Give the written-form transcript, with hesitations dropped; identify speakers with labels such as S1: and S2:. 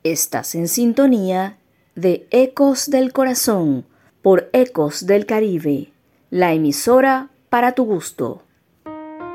S1: Estás en sintonía de Ecos del Corazón por Ecos del Caribe, la emisora para tu gusto.